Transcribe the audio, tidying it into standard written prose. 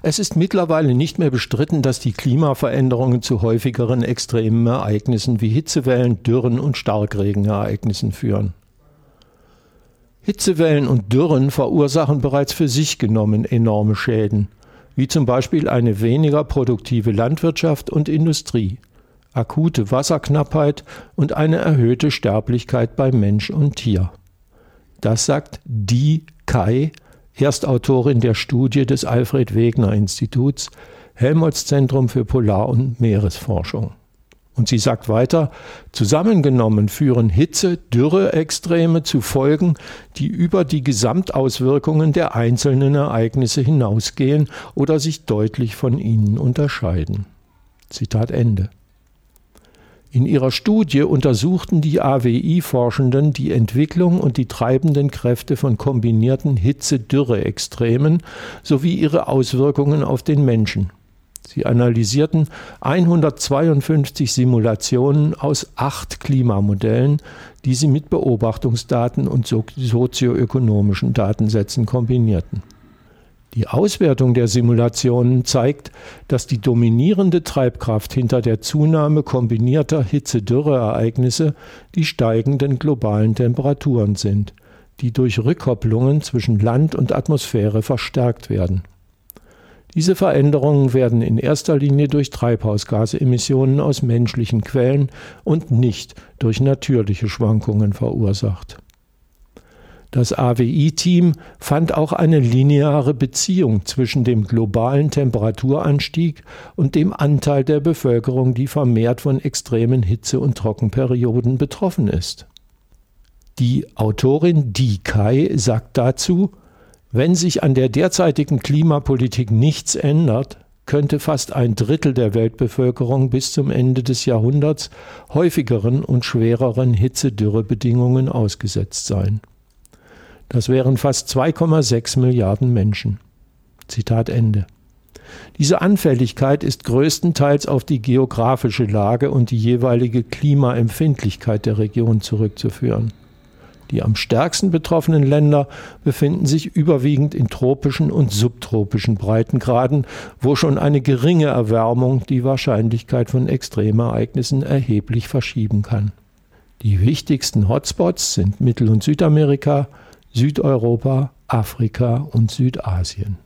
Es ist mittlerweile nicht mehr bestritten, dass die Klimaveränderungen zu häufigeren extremen Ereignissen wie Hitzewellen, Dürren und Starkregenereignissen führen. Hitzewellen und Dürren verursachen bereits für sich genommen enorme Schäden, wie zum Beispiel eine weniger produktive Landwirtschaft und Industrie, akute Wasserknappheit und eine erhöhte Sterblichkeit bei Mensch und Tier. Das sagt Di Kai, Erstautorin der Studie des Alfred-Wegener-Instituts, Helmholtz-Zentrum für Polar- und Meeresforschung. Und sie sagt weiter, zusammengenommen führen Hitze-Dürre-Extreme zu Folgen, die über die Gesamtauswirkungen der einzelnen Ereignisse hinausgehen oder sich deutlich von ihnen unterscheiden. Zitat Ende. In ihrer Studie untersuchten die AWI-Forschenden die Entwicklung und die treibenden Kräfte von kombinierten Hitze-Dürre-Extremen sowie ihre Auswirkungen auf den Menschen. Sie analysierten 152 Simulationen aus 8 Klimamodellen, die sie mit Beobachtungsdaten und sozioökonomischen Datensätzen kombinierten. Die Auswertung der Simulationen zeigt, dass die dominierende Treibkraft hinter der Zunahme kombinierter Hitze-Dürre-Ereignisse die steigenden globalen Temperaturen sind, die durch Rückkopplungen zwischen Land und Atmosphäre verstärkt werden. Diese Veränderungen werden in erster Linie durch Treibhausgasemissionen aus menschlichen Quellen und nicht durch natürliche Schwankungen verursacht. Das AWI-Team fand auch eine lineare Beziehung zwischen dem globalen Temperaturanstieg und dem Anteil der Bevölkerung, die vermehrt von extremen Hitze- und Trockenperioden betroffen ist. Die Autorin Di Kai sagt dazu, wenn sich an der derzeitigen Klimapolitik nichts ändert, könnte fast ein Drittel der Weltbevölkerung bis zum Ende des Jahrhunderts häufigeren und schwereren Hitze-Dürre-Bedingungen ausgesetzt sein. Das wären fast 2,6 Milliarden Menschen. Zitat Ende. Diese Anfälligkeit ist größtenteils auf die geografische Lage und die jeweilige Klimaempfindlichkeit der Region zurückzuführen. Die am stärksten betroffenen Länder befinden sich überwiegend in tropischen und subtropischen Breitengraden, wo schon eine geringe Erwärmung die Wahrscheinlichkeit von Extremereignissen erheblich verschieben kann. Die wichtigsten Hotspots sind Mittel- und Südamerika, Südeuropa, Afrika und Südasien.